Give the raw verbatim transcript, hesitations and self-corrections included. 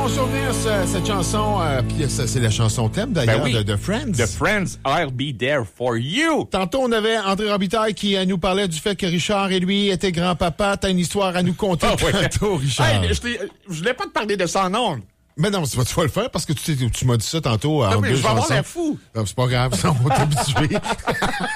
bon souvenir, ce- cette chanson. Euh, puis ça, c'est la chanson thème, d'ailleurs, Ben oui. de, de Friends. The Friends, I'll be there for you. Tantôt, on avait André Robitaille qui euh, nous parlait du fait que Richard et lui étaient grands-papas. T'as une histoire à nous conter Ah ouais. tantôt, Richard. Hey, je, t'ai- je voulais pas te parler de ça en ondes. Mais non, tu vas, tu vas le faire parce que tu, t'es- tu m'as dit ça tantôt. Non, en mais deux je vais avoir chansons. l'air fou. Non, c'est pas grave, ça, on va t'habituer.